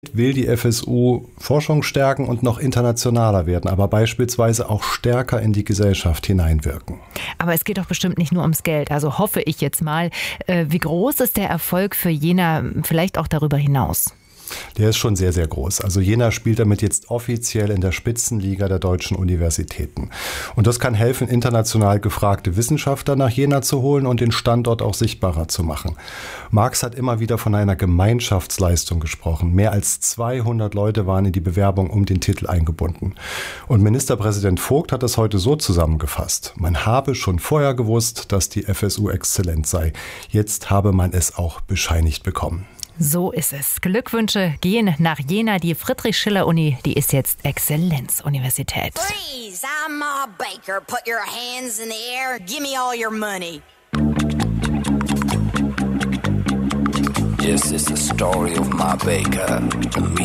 will die FSU Forschung stärken und noch internationaler werden, aber beispielsweise auch stärker in die Gesellschaft hineinwirken. Aber es geht doch bestimmt nicht nur ums Geld, also hoffe ich jetzt mal. Wie groß ist der Erfolg für Jena, vielleicht auch darüber hinaus? Der ist schon sehr, sehr groß. Also Jena spielt damit jetzt offiziell in der Spitzenliga der deutschen Universitäten. Und das kann helfen, international gefragte Wissenschaftler nach Jena zu holen und den Standort auch sichtbarer zu machen. Marx hat immer wieder von einer Gemeinschaftsleistung gesprochen. Mehr als 200 Leute waren in die Bewerbung um den Titel eingebunden. Und Ministerpräsident Vogt hat das heute so zusammengefasst: Man habe schon vorher gewusst, dass die FSU exzellent sei. Jetzt habe man es auch bescheinigt bekommen. So ist es. Glückwünsche gehen nach Jena. Die Friedrich-Schiller-Uni, die ist jetzt Exzellenzuniversität. Freeze! I'm Ma Baker. Put your hands in the air. Give me all your money. Yes, it's the story of Ma Baker.